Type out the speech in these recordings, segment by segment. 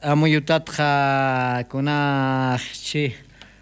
amuyutatja kunachi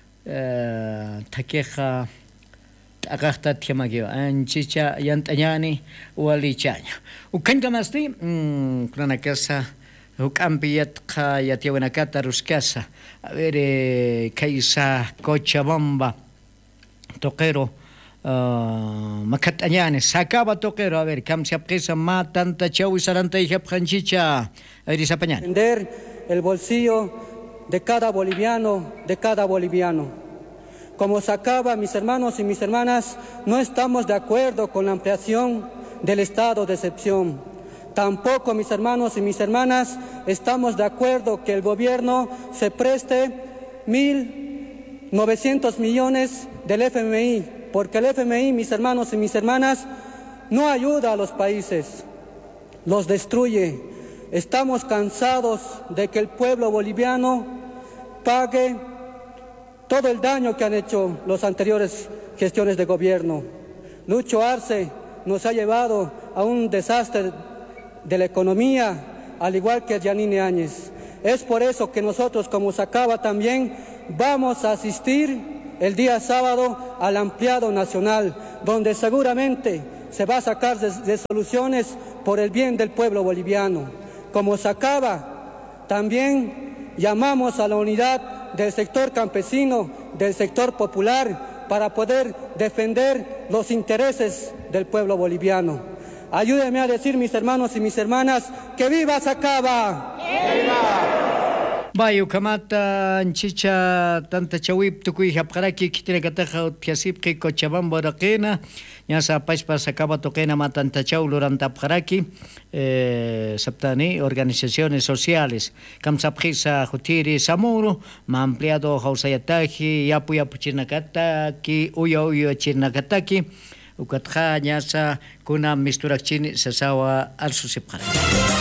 takeja agasta tiamagio anchicha yantañani walichaña ukangamasti kuna casa ukampiyatqa yatiawanakata ruskasa a ver kaisa Cochabamba toquero Macatañane sacaba toquero a ver cam se apresa ma tanta chau y saranta y japjanchicha erisapañane defender el bolsillo de cada boliviano. Como sacaba, mis hermanos y mis hermanas, no estamos de acuerdo con la ampliación del estado de excepción. Tampoco, mis hermanos y mis hermanas, estamos de acuerdo que el gobierno se preste 1.900 millones del FMI, porque el FMI, mis hermanos y mis hermanas, no ayuda a los países, los destruye. Estamos cansados de que el pueblo boliviano pague todo el daño que han hecho las anteriores gestiones de gobierno. Lucho Arce nos ha llevado a un desastre de la economía, al igual que Yanine Áñez. Es por eso que nosotros, como Sacaba, también vamos a asistir el día sábado al ampliado nacional, donde seguramente se va a sacar de soluciones por el bien del pueblo boliviano. Como Sacaba, también llamamos a la unidad del sector campesino, del sector popular, para poder defender los intereses del pueblo boliviano. Ayúdenme a decir, mis hermanos y mis hermanas, que viva Sacaba. ¡Viva! Bayu kamata chicha tanta chawip tukui hapkaraki kitine kataja piasip ki Cochabamba raqina nyasa paspa Sacaba toquena matanta chaw luranta hapkaraki saptani organizaciones sociales kamsapjisa jutiri samuro ma ampliado hausayataji yapu chinakataki uyo chinakataki ukatja nyasa kuna misturakchini sasawa al susipkaraki.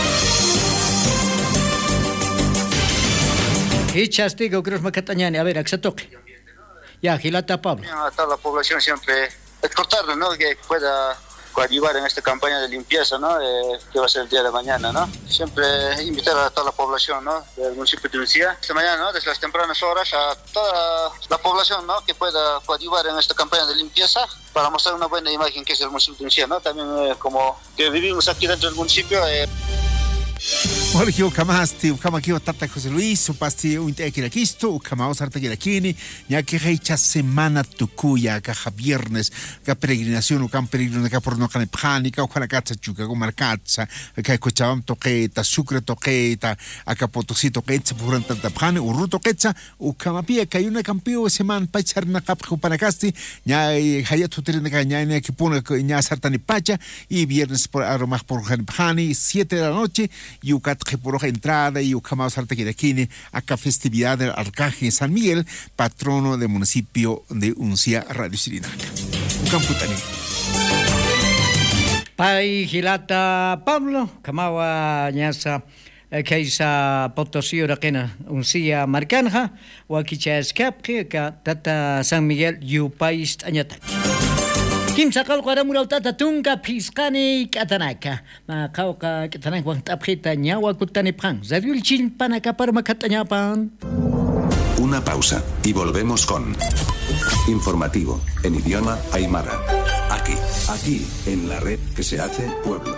Y chastigo, cruz Macatañani, a ver, Axatoque. Ya, Gilata Pablo. A toda la población siempre exhortarle, ¿no? Que pueda coadyuvar en esta campaña de limpieza, ¿no? Que va a ser el día de mañana, ¿no? Siempre invitar a toda la población, ¿no? Del municipio de Tunisia. Esta mañana, ¿no? Desde las tempranas horas a toda la población, ¿no? Que pueda coadyuvar en esta campaña de limpieza para mostrar una buena imagen que es el municipio de Tunisia, ¿no? También como que vivimos aquí dentro del municipio. Jorge Ukamasti, Ukamaki Tata José Luis, Upasti Untequiraquisto, Ukamaos Artaquiraquini, ya que hecha semana tucuya, caja viernes, que peregrinación, Ukam peregrino, que por no canepjánica, Ujalacatza, Chuca, Gomarcatza, que Cochabam toqueta, Sucre toqueta, Acapotosí toqueta, Puran Tantapjane, Urru toqueta, Ukamapia, que hay una campio semana, Pacharna Capjo Panacasti, ya Hayatu Terena, ya que pone ya Sartanipacha, y viernes por Aromaj por Janepjani, 7 de la noche. Yucat por entrada y Ucamaos Artequiraquini, acá festividad del Arcángel San Miguel, patrono del municipio de Uncia, Radio Sirinaca. Ucamputani. Pai Gilata Pablo, Camawa Ñasa, Keisa Potosí, Raquena, Uncia Marcanja, Huaquicha Escapque, Tata San Miguel, Yupais Añata. Kim sakal qara murautata tunga pisqani katanaka ma qawqa katanak wa tapjita ñawa kutani pan zadul chilpanaka parma katañapan. Una pausa y volvemos con informativo en idioma aymara. Aquí en la red que se hace pueblo.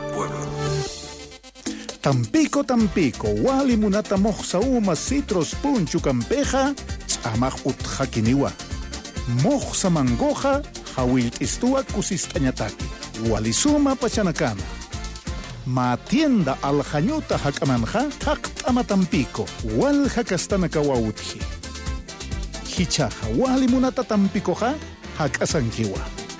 Tampico, wali munata moxa uma citros punchu campeja, amaj utjakiniwa. Moxa mangoja, Hawil istua kusistañataki, walisuma pachanakama. Ma tienda aljañuta hakamanja, taktama Tampico, wal hakastanaka wautji. Hichaja, wali munata Tampicoja, hakasankiwa.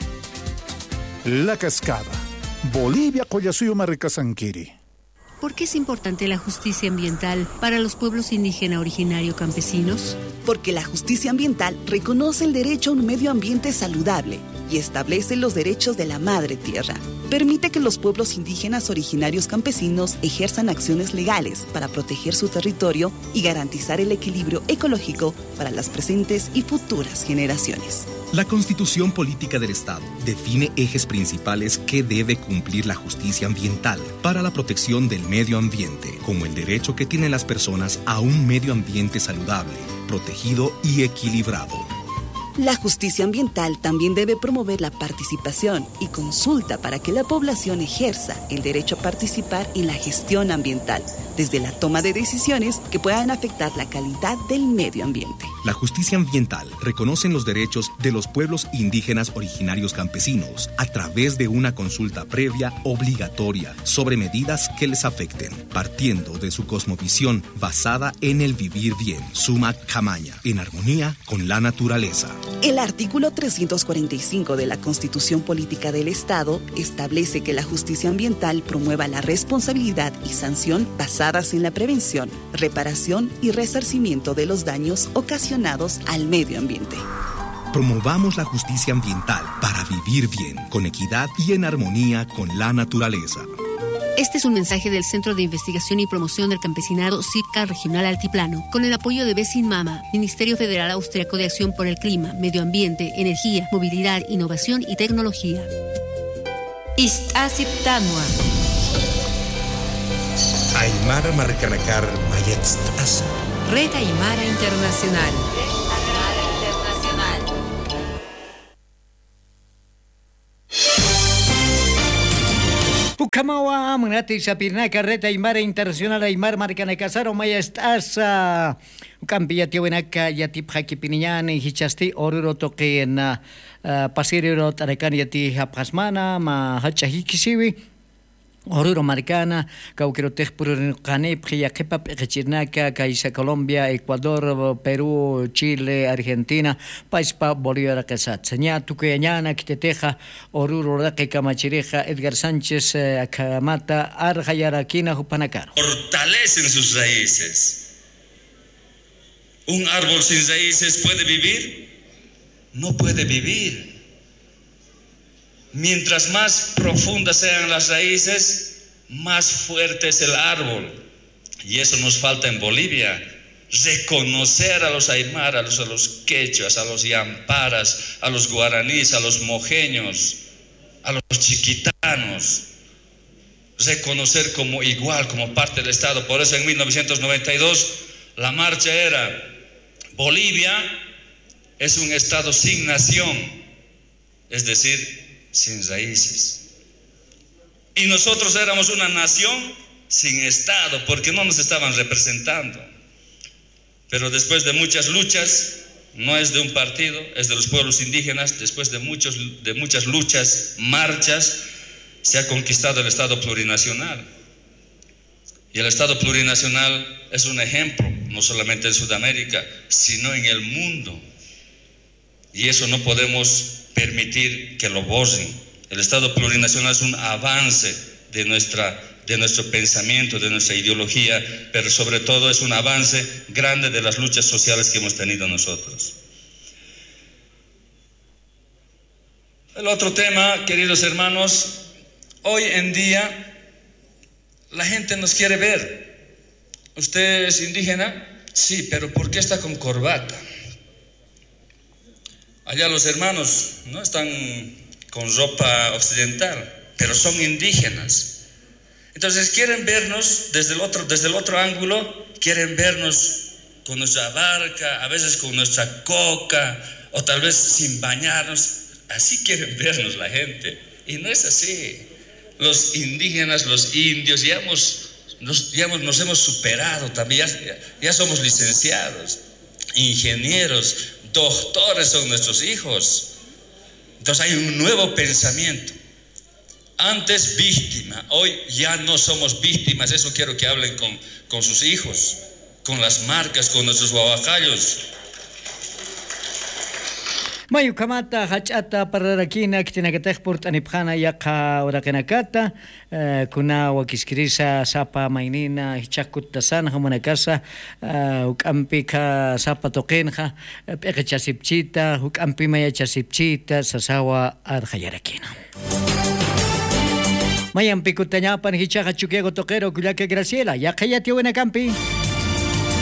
La Cascada, Bolivia Collasuyo Marricasanquiri. ¿Por qué es importante la justicia ambiental para los pueblos indígena originario campesinos? Porque la justicia ambiental reconoce el derecho a un medio ambiente saludable y establece los derechos de la madre tierra. Permite que los pueblos indígenas originarios campesinos ejerzan acciones legales para proteger su territorio y garantizar el equilibrio ecológico para las presentes y futuras generaciones. La Constitución Política del Estado define ejes principales que debe cumplir la justicia ambiental para la protección del medio ambiente, como el derecho que tienen las personas a un medio ambiente saludable, protegido y equilibrado. La justicia ambiental también debe promover la participación y consulta para que la población ejerza el derecho a participar en la gestión ambiental, desde la toma de decisiones que puedan afectar la calidad del medio ambiente. La justicia ambiental reconoce los derechos de los pueblos indígenas originarios campesinos a través de una consulta previa obligatoria sobre medidas que les afecten, partiendo de su cosmovisión basada en el vivir bien, suma camaña, en armonía con la naturaleza. El artículo 345 de la Constitución Política del Estado establece que la justicia ambiental promueva la responsabilidad y sanción basadas en la prevención, reparación y resarcimiento de los daños ocasionados al medio ambiente. Promovamos la justicia ambiental para vivir bien, con equidad y en armonía con la naturaleza. Este es un mensaje del Centro de Investigación y Promoción del Campesinado CIPCA Regional Altiplano, con el apoyo de Besinmama, Ministerio Federal Austriaco de Acción por el Clima, Medio Ambiente, Energía, Movilidad, Innovación y Tecnología. Istasiptanua. Aymara Marcanakar Mayetstasa. Red Aymara Internacional. Ukamawa Munati Sapirna Carreta Aymara Internacional Aymar Marcanacasaro Mayestasa Ukampia Tiwenaka Yatip Haki Piniñan Hichasti Oruro Toquen Pasiriro Tarakan Yati Hapasmana Ma Hachahikisiwi Oruro Marcana, Cauquerotej Pururcane, Priaquepa, Rechirnaca, Caixa Colombia, Ecuador, Perú, Chile, Argentina, Paispa, Bolívar, Casat. Seña Tucuyañana, Quiteteja, Oruro, Raque, Camachireja, Edgar Sánchez, Acamata, Arjayaraquina, Jupanacaro. Fortalecen sus raíces. ¿Un árbol sin raíces puede vivir? No puede vivir. Mientras más profundas sean las raíces, más fuerte es el árbol. Y eso nos falta en Bolivia. Reconocer a los aymaras, a los quechuas, a los yamparas, a los guaraníes, a los mojeños, a los chiquitanos. Reconocer como igual, como parte del Estado. Por eso en 1992 la marcha era: Bolivia es un Estado sin nación, es decir, sin raíces. Y nosotros éramos una nación sin Estado, porque no nos estaban representando. Pero después de muchas luchas, no es de un partido, es de los pueblos indígenas, después de muchas luchas, marchas, se ha conquistado el Estado plurinacional. Y el Estado plurinacional es un ejemplo, no solamente en Sudamérica, sino en el mundo. Y eso no podemos permitir que lo borren. El Estado plurinacional es un avance de nuestro pensamiento, de nuestra ideología, pero sobre todo es un avance grande de las luchas sociales que hemos tenido nosotros. El otro tema, queridos hermanos, hoy en día la gente nos quiere ver. ¿Usted es indígena? Sí, pero ¿por qué está con corbata? Allá los hermanos no están con ropa occidental, pero son indígenas. Entonces quieren vernos desde el otro ángulo, quieren vernos con nuestra barca, a veces con nuestra coca, o tal vez sin bañarnos. Así quieren vernos la gente. Y no es así. Los indígenas, los indios, nos hemos superado también. Ya somos licenciados, ingenieros, doctores son nuestros hijos. Entonces hay un nuevo pensamiento. Antes víctima, hoy ya no somos víctimas. Eso quiero que hablen con sus hijos, con las marcas, con nuestros guabajayos. Mayu kamata hachata pararakina kitinakatejpurt anipjana yaqa urakinakata kuna wakiskirisa sapa mainina hichakutasan hamunakasa ukampika sapa toqenja p'eqechasipchita ukampi mayachasipchita sasawa arjayarakina. Mayan pikutañapan hichaqa chuquiego toquero cuyaque Graciela yaqa yatiwena campi.